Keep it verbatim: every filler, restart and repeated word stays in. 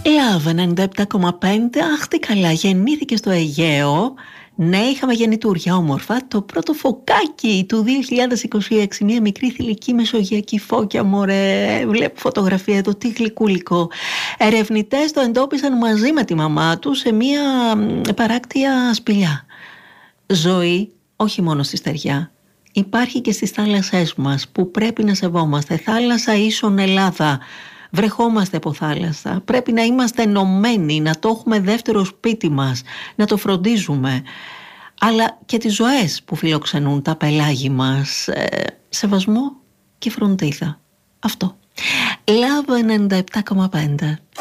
Λάβ ενενήντα επτά κόμμα πέντε. Αχ, τι καλά, γεννήθηκε στο Αιγαίο. Ναι, είχαμε γεννητούρια όμορφα. Το πρώτο φωκάκι του δύο χιλιάδες είκοσι έξι. Μια μικρή θηλυκή μεσογειακή φώκια, μωρέ. Βλέπω φωτογραφία εδώ, τι γλυκούλικο. Ερευνητές το εντόπισαν μαζί με τη μαμά του σε μια παράκτια σπηλιά. Ζωή, όχι μόνο στη στεριά. Υπάρχει και στις θάλασσές μας που πρέπει να σεβόμαστε. Θάλασσα ίσον Ελλάδα. Βρεχόμαστε από θάλασσα. Πρέπει να είμαστε ενωμένοι, να το έχουμε δεύτερο σπίτι μας, να το φροντίζουμε. Αλλά και τις ζωές που φιλοξενούν τα πελάγη μας. Ε, σεβασμό και φροντίδα. Αυτό. Λάβ ενενήντα επτά κόμμα πέντε.